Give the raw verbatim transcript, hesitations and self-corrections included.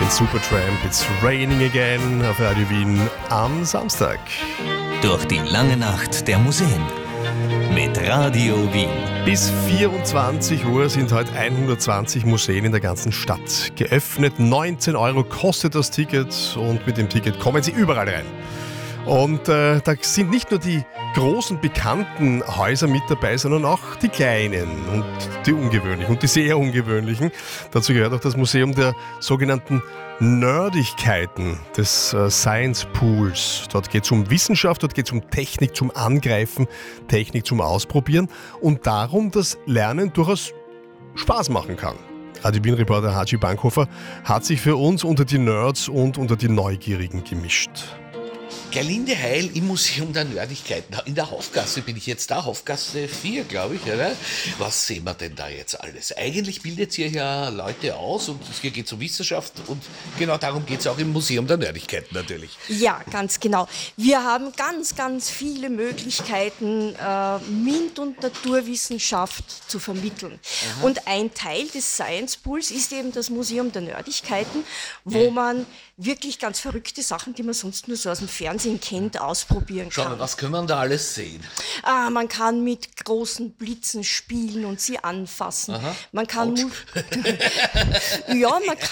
sind Supertramp, It's Raining Again auf Radio Wien am Samstag. Durch die lange Nacht der Museen mit Radio Wien. Bis vierundzwanzig Uhr sind heute hundertzwanzig Museen in der ganzen Stadt geöffnet. neunzehn Euro kostet das Ticket und mit dem Ticket kommen Sie überall rein. Und äh, da sind nicht nur die großen bekannten Häuser mit dabei, sondern auch die kleinen und die ungewöhnlichen und die sehr ungewöhnlichen. Dazu gehört auch das Museum der sogenannten Nerdigkeiten des äh, Science Pools. Dort geht es um Wissenschaft, dort geht es um Technik zum Angreifen, Technik zum Ausprobieren und darum, dass Lernen durchaus Spaß machen kann. Radio Wien-Reporter Haji Bankhofer hat sich für uns unter die Nerds und unter die Neugierigen gemischt. Gerlinde Heil im Museum der Nerdigkeiten. In der Hofgasse bin ich jetzt da, Hofgasse vier, glaube ich, oder? Was sehen wir denn da jetzt alles? Eigentlich bildet ihr ja Leute aus und hier geht es um Wissenschaft und genau darum geht es auch im Museum der Nerdigkeiten natürlich. Ja, ganz genau. Wir haben ganz, ganz viele Möglichkeiten, äh, MINT und Naturwissenschaft zu vermitteln. Aha. Und ein Teil des Science Pools ist eben das Museum der Nerdigkeiten, wo ja. man wirklich ganz verrückte Sachen, die man sonst nur so aus dem Fernsehen kennt, ausprobieren kann. Schau, was kann man da alles sehen? Ah, man kann mit großen Blitzen spielen und sie anfassen. Aha. Man kann mu- ja, man kann